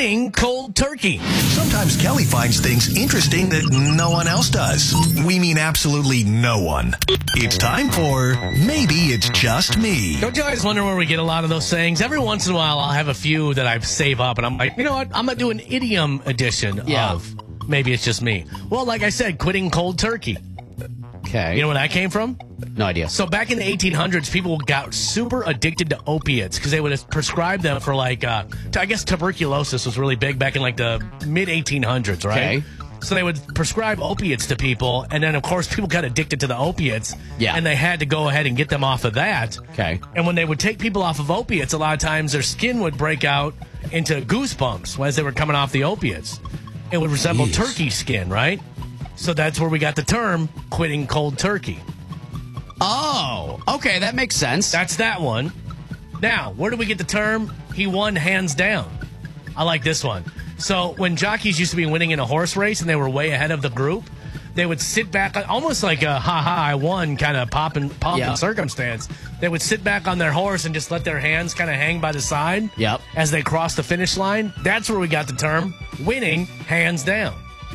quitting cold turkey. Sometimes Kelly finds things interesting that no one else does. We mean absolutely no one. It's time for Maybe It's Just Me. Don't you always wonder where we get a lot of those sayings? Every once in a while, I'll have a few that I save up, and I'm like, you know what? I'm going to do an idiom edition of Maybe It's Just Me. Well, like I said, quitting cold turkey. Okay. You know where that came from? No idea. So back in the 1800s, people got super addicted to opiates because they would prescribe them for I guess tuberculosis was really big back in like the mid 1800s, right? Okay. So they would prescribe opiates to people, and then of course people got addicted to the opiates, and they had to go ahead and get them off of that. Okay. And when they would take people off of opiates, a lot of times their skin would break out into goosebumps as they were coming off the opiates. It would resemble turkey skin, right? So that's where we got the term quitting cold turkey. Oh, okay, that makes sense. That's that one. Now, where do we get the term he won hands down? I like this one. So when jockeys used to be winning in a horse race and they were way ahead of the group, they would sit back, almost like a ha-ha, I won kind of pomp and circumstance. They would sit back on their horse and just let their hands kind of hang by the side as they cross the finish line. That's where we got the term winning hands down.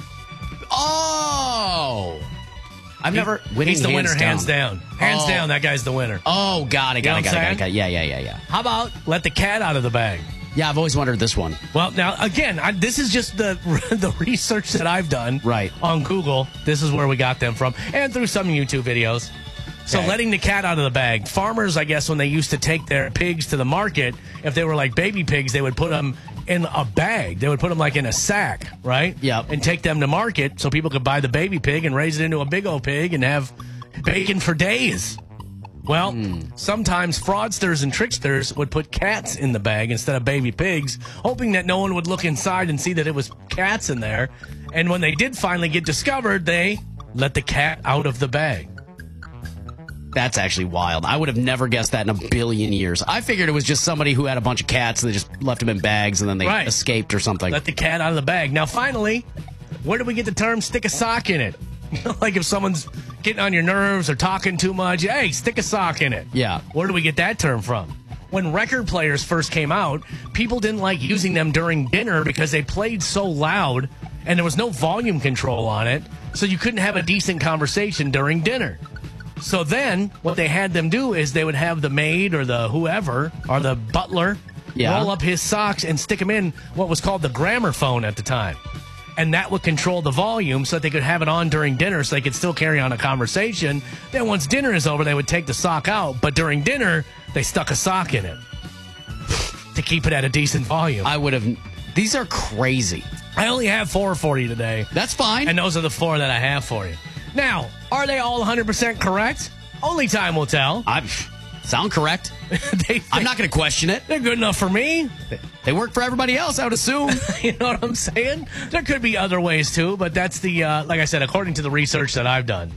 Oh! I've never... He's the winner, hands down. Hands down, that guy's the winner. Oh, got it. Yeah. How about let the cat out of the bag? Yeah, I've always wondered this one. Well, now, again, this is just the research that I've done on Google. This is where we got them from, and through some YouTube videos. So letting the cat out of the bag. Farmers, I guess, when they used to take their pigs to the market, if they were like baby pigs, they would put them in a bag. They would put them like in a sack, right? Yeah. And take them to market so people could buy the baby pig and raise it into a big old pig and have bacon for days. Well, sometimes fraudsters and tricksters would put cats in the bag instead of baby pigs, hoping that no one would look inside and see that it was cats in there. And when they did finally get discovered, they let the cat out of the bag. That's actually wild. I would have never guessed that in a billion years. I figured it was just somebody who had a bunch of cats and they just left them in bags and then they escaped or something. Let the cat out of the bag. Now, finally, where do we get the term stick a sock in it? Like if someone's getting on your nerves or talking too much, hey, stick a sock in it. Yeah. Where do we get that term from? When record players first came out, people didn't like using them during dinner because they played so loud and there was no volume control on it, so you couldn't have a decent conversation during dinner. So then what they had them do is they would have the maid or the whoever or the butler roll up his socks and stick them in what was called the gramophone at the time. And that would control the volume so that they could have it on during dinner so they could still carry on a conversation. Then once dinner is over, they would take the sock out. But during dinner, they stuck a sock in it to keep it at a decent volume. I would have... These are crazy. I only have 4 for you today. That's fine. And those are the 4 that I have for you. Now, are they all 100% correct? Only time will tell. Sound correct. I'm not going to question it. They're good enough for me. They work for everybody else, I would assume. You know what I'm saying? There could be other ways, too, but that's the, like I said, according to the research that I've done.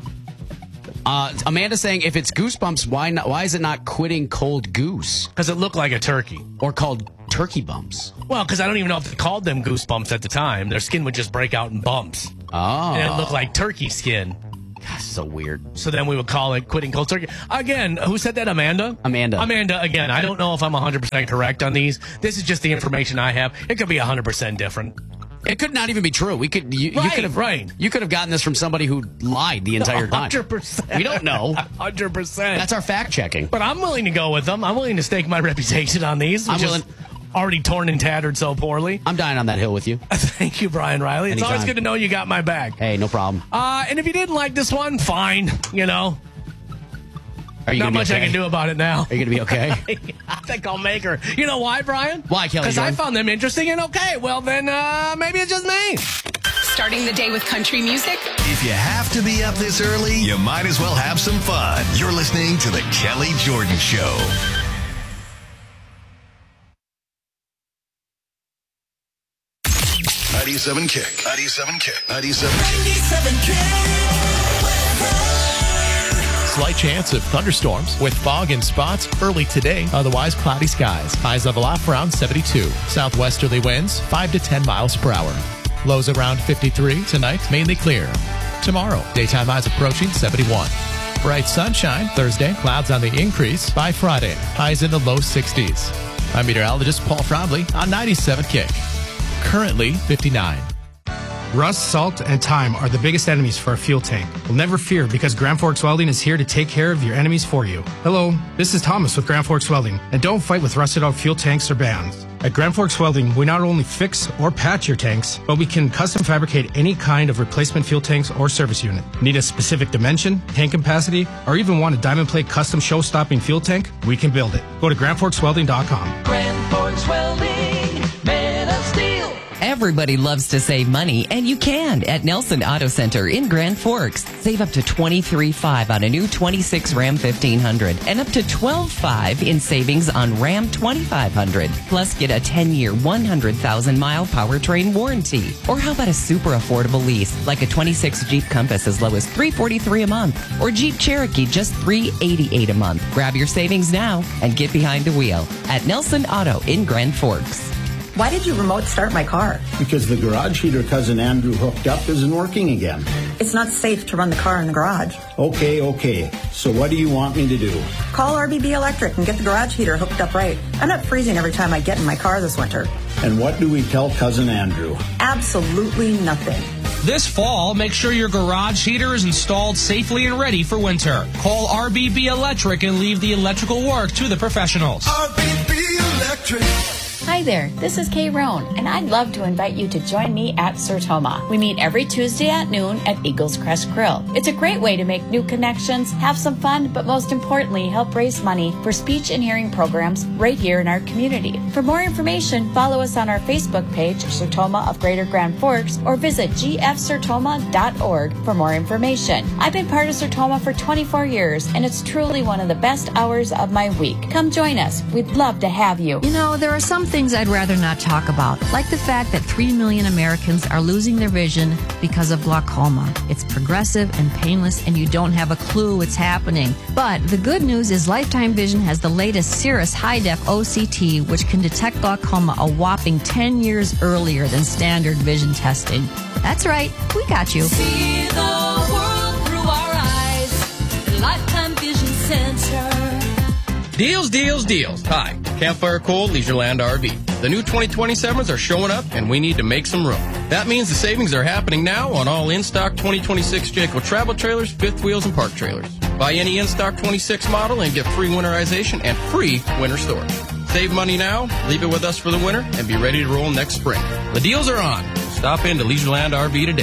Amanda's saying, if it's goosebumps, why is it not quitting cold goose? Because it looked like a turkey. Or called turkey bumps. Well, because I don't even know if they called them goosebumps at the time. Their skin would just break out in bumps. Oh. And it looked like turkey skin. Gosh, so weird. So then we would call it quitting cold turkey. Again, who said that? Amanda? Amanda, again, I don't know if I'm 100% correct on these. This is just the information I have. It could be 100% different. It could not even be true. You could have gotten this from somebody who lied the entire time. 100%. We don't know. 100%. That's our fact checking. But I'm willing to go with them. I'm willing to stake my reputation on these. I'm willing. Already torn and tattered so poorly. I'm dying on that hill with you. Thank you, Brian Riley. It's always good to know you got my back. Hey, no problem. And if you didn't like this one, fine. You know. Are you Not much okay? I can do about it now. Are you going to be okay? I think I'll make her. You know why, Brian? Why, Kelly? Because I found them interesting and okay. Well, then maybe it's just me. Starting the day with country music? If you have to be up this early, you might as well have some fun. You're listening to The Kelly Jordan Show. .97 Kick. 97 Kick. 97 Kick. Slight chance of thunderstorms with fog and spots early today. Otherwise, cloudy skies. Highs level off around 72. Southwesterly winds 5 to 10 miles per hour. Lows around 53 tonight, mainly clear. Tomorrow, daytime highs approaching 71. Bright sunshine Thursday, clouds on the increase by Friday. Highs in the low 60s. I'm meteorologist Paul Frobley on 97 Kick. currently 59. Rust, salt, and time are the biggest enemies for a fuel tank. Well, never fear, because Grand Forks Welding is here to take care of your enemies for you. Hello, this is Thomas with Grand Forks Welding, and don't fight with rusted out fuel tanks or bands. At Grand Forks Welding, we not only fix or patch your tanks, but we can custom fabricate any kind of replacement fuel tanks or service unit. Need a specific dimension, tank capacity, or even want a diamond plate custom show-stopping fuel tank? We can build it. Go to GrandForksWelding.com. Grand Forks Welding, made of steel. Everybody loves to save money, and you can at Nelson Auto Center in Grand Forks. Save up to $23,500 on a new 26 Ram 1500 and up to $12,500 in savings on Ram 2500. Plus, get a 10-year, 100,000-mile powertrain warranty. Or how about a super affordable lease, like a 26 Jeep Compass as low as $343 a month, or Jeep Cherokee just $388 a month. Grab your savings now and get behind the wheel at Nelson Auto in Grand Forks. Why did you remote start my car? Because the garage heater Cousin Andrew hooked up isn't working again. It's not safe to run the car in the garage. Okay. So what do you want me to do? Call RBB Electric and get the garage heater hooked up right. I'm not freezing every time I get in my car this winter. And what do we tell Cousin Andrew? Absolutely nothing. This fall, make sure your garage heater is installed safely and ready for winter. Call RBB Electric and leave the electrical work to the professionals. RBB Electric. Hi there, this is Kay Roan, and I'd love to invite you to join me at Sertoma. We meet every Tuesday at noon at Eagles Crest Grill. It's a great way to make new connections, have some fun, but most importantly, help raise money for speech and hearing programs right here in our community. For more information, follow us on our Facebook page, Sertoma of Greater Grand Forks, or visit gfsertoma.org for more information. I've been part of Sertoma for 24 years, and it's truly one of the best hours of my week. Come join us. We'd love to have you. You know, there are some things I'd rather not talk about, like the fact that 3 million Americans are losing their vision because of glaucoma. It's progressive and painless, and you don't have a clue it's happening. But the good news is Lifetime Vision has the latest Cirrus High-Def OCT, which can detect glaucoma a whopping 10 years earlier than standard vision testing. That's right, we got you. See the world through our eyes. Lifetime Vision Center. Deals. Hi, Campfire Cold, Leisureland RV. The new 2027s are showing up, and we need to make some room. That means the savings are happening now on all in-stock 2026 Jayco travel trailers, fifth wheels, and park trailers. Buy any in-stock 26 model and get free winterization and free winter storage. Save money now, leave it with us for the winter, and be ready to roll next spring. The deals are on. Stop into Leisureland RV today.